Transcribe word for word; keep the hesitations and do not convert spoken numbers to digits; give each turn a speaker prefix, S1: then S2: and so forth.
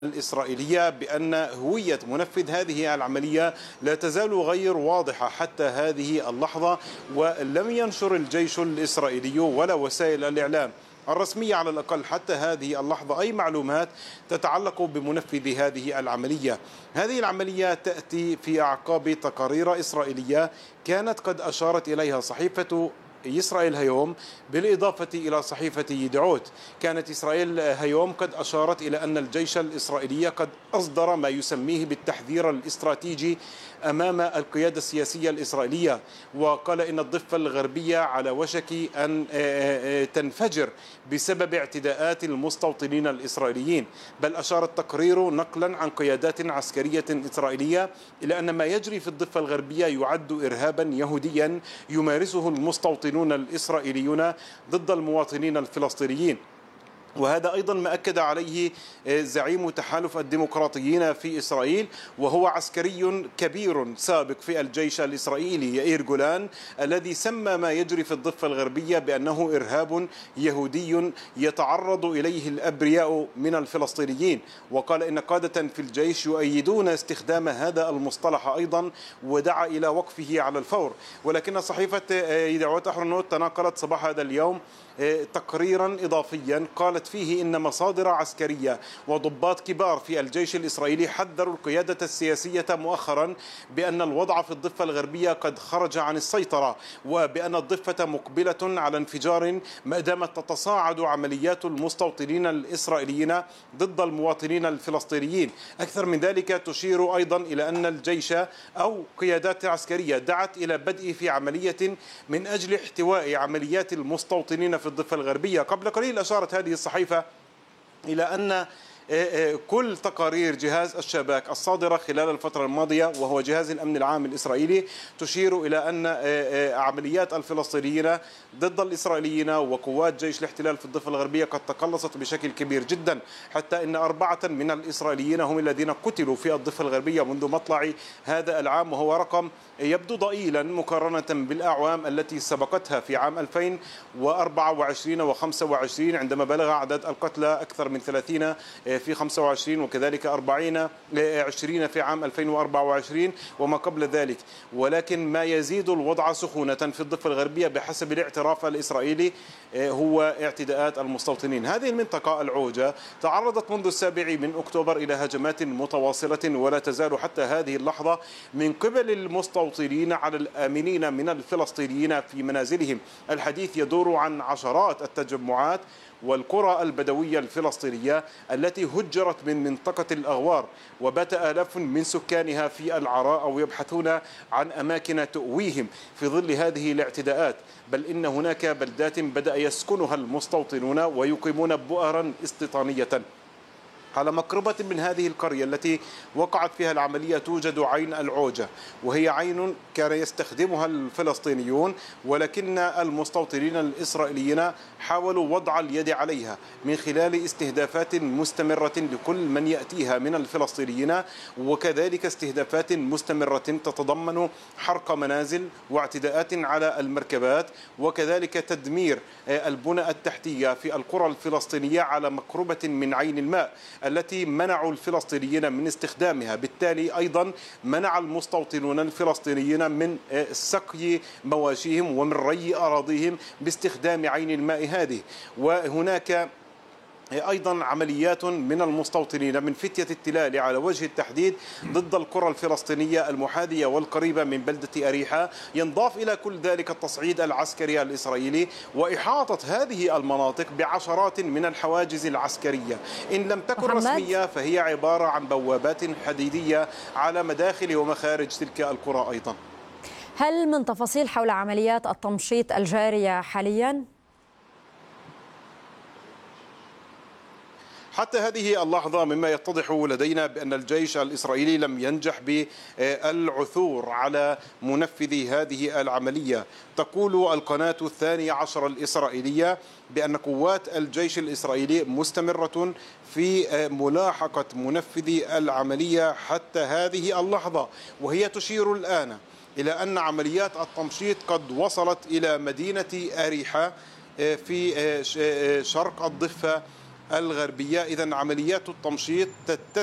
S1: الإسرائيلية بأن هوية منفذ هذه العملية لا تزال غير واضحة حتى هذه اللحظة، ولم ينشر الجيش الإسرائيلي ولا وسائل الإعلام الرسمية على الأقل حتى هذه اللحظة أي معلومات تتعلق بمنفذ هذه العملية. هذه العملية تأتي في أعقاب تقارير إسرائيلية كانت قد أشارت إليها صحيفة إسرائيل هيوم بالإضافة إلى صحيفة يدعوت. كانت إسرائيل هيوم قد أشارت إلى أن الجيش الإسرائيلي قد أصدر ما يسميه بالتحذير الاستراتيجي أمام القيادة السياسية الإسرائيلية، وقال إن الضفة الغربية على وشك أن تنفجر بسبب اعتداءات المستوطنين الإسرائيليين. بل أشار التقرير نقلا عن قيادات عسكرية إسرائيلية إلى أن ما يجري في الضفة الغربية يعد إرهابا يهوديا يمارسه المستوطنون الإسرائيليون ضد المواطنين الفلسطينيين. وهذا أيضا ما أكد عليه زعيم تحالف الديمقراطيين في إسرائيل، وهو عسكري كبير سابق في الجيش الإسرائيلي يائير جولان، الذي سمى ما يجري في الضفة الغربية بأنه إرهاب يهودي يتعرض إليه الأبرياء من الفلسطينيين. وقال إن قادة في الجيش يؤيدون استخدام هذا المصطلح أيضا، ودعا إلى وقفه على الفور. ولكن صحيفة يدعوت أحرنوت تناقلت صباح هذا اليوم تقريرا إضافيا قالت فيه إن مصادر عسكرية وضباط كبار في الجيش الإسرائيلي حذروا القيادة السياسية مؤخرا بأن الوضع في الضفة الغربية قد خرج عن السيطرة، وبأن الضفة مقبلة على انفجار ما دامت تتصاعد عمليات المستوطنين الإسرائيليين ضد المواطنين الفلسطينيين. أكثر من ذلك تشير أيضا إلى أن الجيش أو قيادات عسكرية دعت إلى بدء في عملية من أجل احتواء عمليات المستوطنين في الضفة الغربية. قبل قليل أشارت هذه الصحيفة إلى أن كل تقارير جهاز الشباك الصادرة خلال الفترة الماضية وهو جهاز الأمن العام الإسرائيلي تشير إلى أن عمليات الفلسطينيين ضد الإسرائيليين وقوات جيش الاحتلال في الضفة الغربية قد تقلصت بشكل كبير جدا، حتى أن أربعة من الإسرائيليين هم الذين قتلوا في الضفة الغربية منذ مطلع هذا العام، وهو رقم يبدو ضئيلا مقارنة بالأعوام التي سبقتها في عام ألفين وأربعة وعشرين وخمسة وعشرين عندما بلغ عدد القتلى أكثر من ثلاثين في خمسة وعشرين وكذلك أربعين عشرين في عام ألفين وأربعة وعشرين وما قبل ذلك. ولكن ما يزيد الوضع سخونة في الضفة الغربية بحسب الاعتراف الإسرائيلي هو اعتداءات المستوطنين. هذه المنطقة العوجة تعرضت منذ السابع من أكتوبر إلى هجمات متواصلة ولا تزال حتى هذه اللحظة من قبل المستوطنين على الآمنين من الفلسطينيين في منازلهم. الحديث يدور عن عشرات التجمعات والقرى البدوية الفلسطينية التي هجرت من منطقة الأغوار، وبات آلاف من سكانها في العراء أو يبحثون عن أماكن تؤويهم في ظل هذه الاعتداءات. بل إن هناك بلدات بدأ يسكنها المستوطنون ويقيمون بؤرا استيطانية. على مقربة من هذه القرية التي وقعت فيها العملية توجد عين العوجة، وهي عين كان يستخدمها الفلسطينيون، ولكن المستوطنين الإسرائيليين حاولوا وضع اليد عليها من خلال استهدافات مستمرة لكل من يأتيها من الفلسطينيين، وكذلك استهدافات مستمرة تتضمن حرق منازل واعتداءات على المركبات، وكذلك تدمير البنى التحتية في القرى الفلسطينية على مقربة من عين الماء التي منعوا الفلسطينيين من استخدامها. بالتالي أيضا منع المستوطنون الفلسطينيين من سقي مواشيهم ومن ري أراضيهم باستخدام عين الماء هذه. وهناك أيضا عمليات من المستوطنين من فتية التلال على وجه التحديد ضد القرى الفلسطينية المحاذية والقريبة من بلدة أريحة. ينضاف إلى كل ذلك التصعيد العسكري الإسرائيلي وإحاطة هذه المناطق بعشرات من الحواجز العسكرية، إن لم تكن رسمية فهي عبارة عن بوابات حديدية على مداخل ومخارج تلك القرى. أيضا
S2: هل من تفاصيل حول عمليات التمشيط الجارية حاليا؟
S1: حتى هذه اللحظة مما يتضح لدينا بأن الجيش الإسرائيلي لم ينجح بالعثور على منفذ هذه العملية. تقول القناة الثانية عشر الإسرائيلية بأن قوات الجيش الإسرائيلي مستمرة في ملاحقة منفذ العملية حتى هذه اللحظة، وهي تشير الآن إلى أن عمليات التمشيط قد وصلت إلى مدينة أريحة في شرق الضفة الغربية. إذن عمليات التمشيط تتسع